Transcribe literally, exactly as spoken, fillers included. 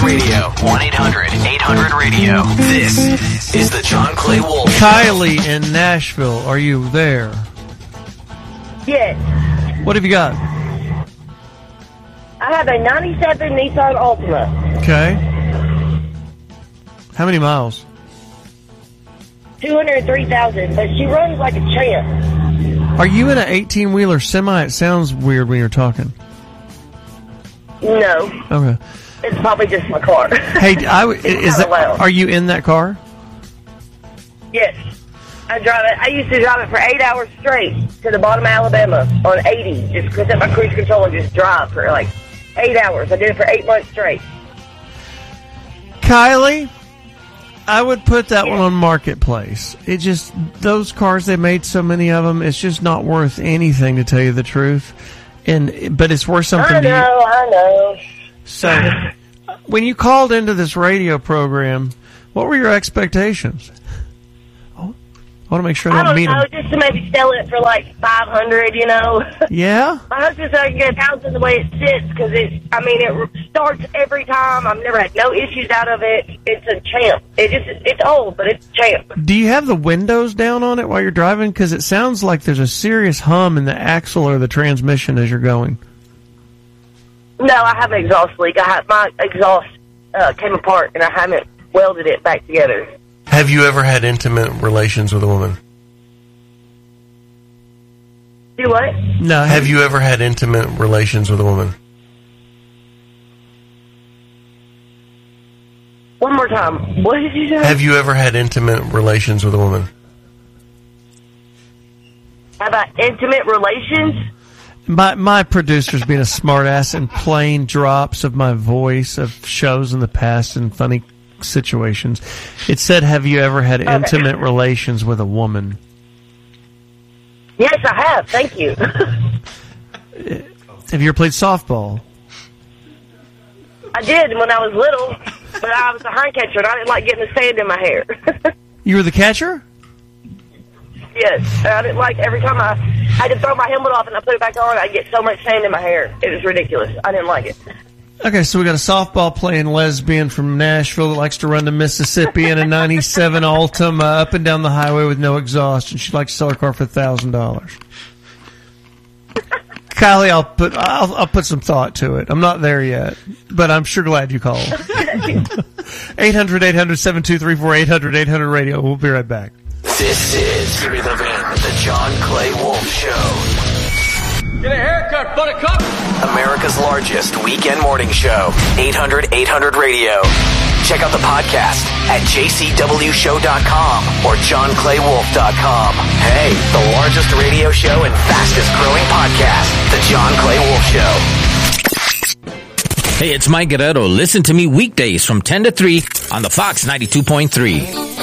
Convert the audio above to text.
Radio. one eight hundred eight hundred radio. This is the John Clay Wolf Show. Kylie in Nashville, are you there? Yes. What have you got? I have a ninety-seven Nissan Altima. Okay. How many miles? two hundred three thousand, but she runs like a champ. Are you in an eighteen-wheeler semi? It sounds weird when you're talking. No. Okay. It's probably just my car. Hey, I, is that, are you in that car? Yes. I drive it. I used to drive it for eight hours straight to the bottom of Alabama on eighty. Just set my cruise control and just drive for like eight hours. I did it for eight months straight. Kylie, I would put that one on Marketplace. It just, those cars, they made so many of them, it's just not worth anything, to tell you the truth. And but it's worth something I know, to you. I know. So, when you called into this radio program, what were your expectations? I want to make sure I I don't don't meet know, them. just to maybe sell it for like five hundred, you know. Yeah? My husband said I can get a thousand the way it sits, because it, I mean, it starts every time. I've never had no issues out of it. It's a champ. It just, it's old, but it's a champ. Do you have the windows down on it while you're driving? Because it sounds like there's a serious hum in the axle or the transmission as you're going. No, I have an exhaust leak. I have, my exhaust uh, came apart, and I haven't welded it back together. Have you ever had intimate relations with a woman? Do what? No. Have you ever had intimate relations with a woman? One more time. What did you say? Have you ever had intimate relations with a woman? How about intimate relations? My my producer's being a smartass and playing drops of my voice of shows in the past and funny situations. It said, have you ever had okay. intimate relations with a woman? Yes, I have. Thank you. Have you ever played softball? I did when I was little, but I was a hind catcher, and I didn't like getting the sand in my hair. You were the catcher? Yes. And I didn't like every time I, I had to throw my helmet off and I put it back on, I'd get so much sand in my hair. It was ridiculous. I didn't like it. Okay, so we got a softball playing lesbian from Nashville that likes to run to Mississippi in a ninety-seven Altima up and down the highway with no exhaust, and she'd like to sell her car for a thousand dollars. Kylie, I'll put I'll, I'll put some thought to it. I'm not there yet, but I'm sure glad you called. eight hundred eight hundred seven two three four eight hundred eight hundred radio. We'll be right back. This is You're Living the John Clay Wolf Show. Get a haircut, buttercup! America's largest weekend morning show. eight hundred eight hundred radio. Check out the podcast at j c w show dot com or john clay wolf dot com. Hey, the largest radio show and fastest growing podcast, The John Clay Wolf Show. Hey, it's Mike Guerrero. Listen to me weekdays from ten to three on the Fox ninety-two point three.